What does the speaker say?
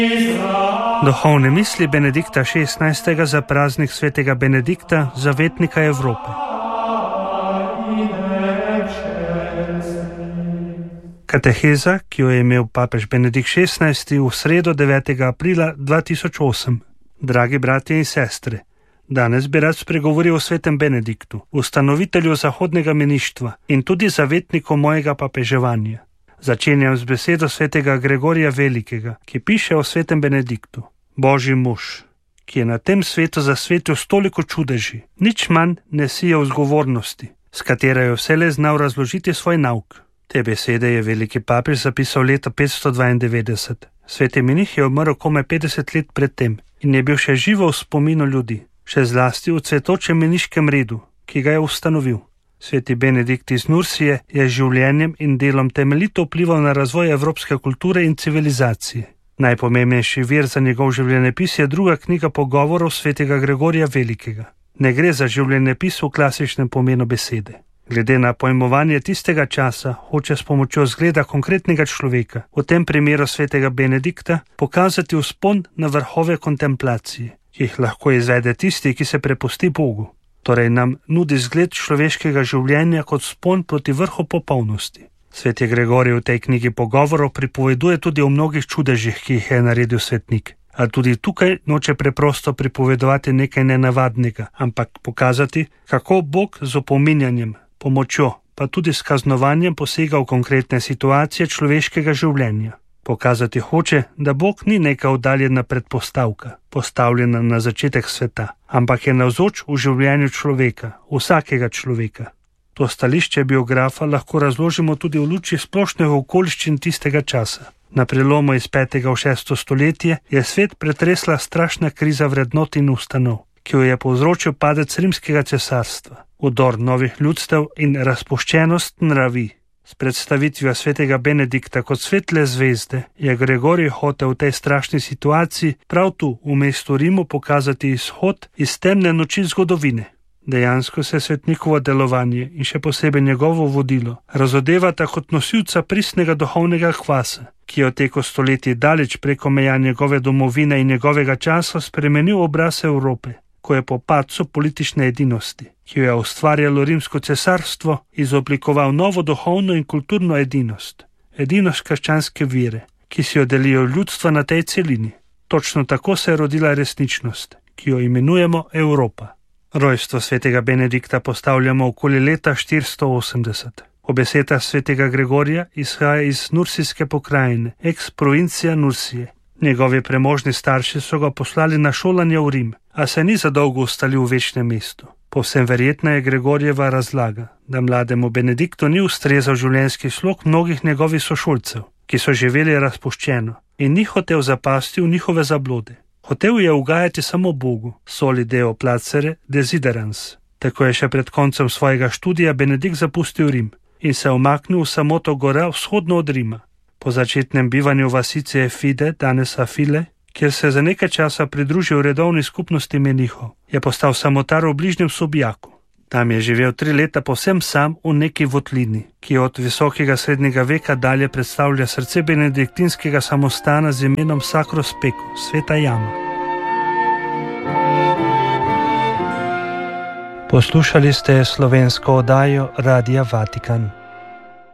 Duhovne misli Benedikta XVI. Za praznik svetega Benedikta, zavetnika Evrope. Kateheza, ki jo je imel papež Benedikt XVI. V sredo 9. aprila 2008. Dragi bratje in sestre, danes bi rad spregovoril o svetem Benediktu, ustanovitelju zahodnega meništva in tudi zavetniku mojega papeževanja. Začenjam z besedo svetega Gregorija Velikega, ki piše o svetem Benediktu. Božji mož, ki je na tem svetu zasvetil stoliko čudeži, nič manj ne sije vzgovornosti, s katero je vselej znal razložiti svoj nauk. Te besede je veliki papež zapisal leta 592. Sveti menih je umrl komaj 50 let pred tem in je bil še živo v spominu ljudi, še zlasti v cvetočem meniškem redu, ki ga je ustanovil. Sveti Benedikt iz Nursije je z življenjem in delom temeljito vplival na razvoj evropske kulture in civilizacije. Najpomembnejši vir za njegov življenjepis je druga knjiga pogovorov svetega Gregorija Velikega. Ne gre za življenjepis v klasičnem pomenu besede. Glede na pojmovanje tistega časa, hoče s pomočjo zgleda konkretnega človeka, v tem primeru svetega Benedikta, pokazati vzpon na vrhove kontemplacije, ki jih lahko izvede tisti, ki se prepusti Bogu. Torej nam nudi zgled človeškega življenja kot vzpon proti vrhu popolnosti. Sveti Gregorij v tej knjigi pogovorov pripoveduje tudi o mnogih čudežih, ki jih je naredil svetnik. A tudi tukaj noče preprosto pripovedovati nekaj nenavadnega, ampak pokazati, kako Bog z opominjanjem, pomočjo, pa tudi s kaznovanjem posega v konkretne situacije človeškega življenja. Pokazati hoče, da Bog ni neka oddaljena predpostavka, postavljena na začetek sveta, ampak je navzoč v življenju človeka, vsakega človeka. To stališče biografa lahko razložimo tudi v luči splošnih okoliščin tistega časa. Na prelomu iz 5. v 6. stoletje je svet pretresla strašna kriza vrednot in ustanov, ki jo je povzročil padec rimskega cesarstva, vdor novih ljudstev in razpuščenost nravi. S predstavitvijo svetega Benedikta kot svetle zvezde je Gregorij hotel v tej strašni situaciji prav tu v mestu Rimu pokazati izhod iz temne noči zgodovine. Dejansko se svetnikovo delovanje in še posebej njegovo vodilo razodevata kot nosilca pristnega duhovnega kvasa, ki je v teku stoletij daleč preko meja njegove domovine in njegovega časa spremenil obraz Evrope, ko je po padcu politične edinosti, ki jo je ustvarjalo rimsko cesarstvo, izoblikoval novo duhovno in kulturno edinost krščanske vere, ki si jo delijo ljudstva na tej celini. Točno tako se je rodila resničnost, ki jo imenujemo Evropa. Rojstvo svetega Benedikta postavljamo okoli leta 480. Obeseda svetega Gregorija izhaja iz Nursijske pokrajine, ex provincija Nursije. Njegovi premožni starši so ga poslali na šolanje v Rim, a se ni zadolgo ustalil v večnem mestu. Povsem verjetna je Gregorjeva razlaga, da mlademu Benediktu ni ustrezal življenjski slog mnogih njegovih sošolcev, ki so živeli razpuščeno in ni hotel zapasti v njihove zablode. Hotel je ugajati samo Bogu, soli deo placere desiderans. Tako je še pred koncem svojega študija Benedikt zapustil Rim in se umaknil v samoto gora vzhodno od Rima. Po začetnem bivanju vasice Efide, danes Afile, kjer se je za nekaj časa pridružil redovni skupnosti menihov, je postal samotar v bližnjem Subijaku. Tam je živel 3 leta povsem sam v neki votlini, ki od visokega srednjega veka dalje predstavlja srce benediktinskega samostana z imenom Sacro Speco, Sveta jama. Poslušali ste slovensko oddajo Radia Vatikan.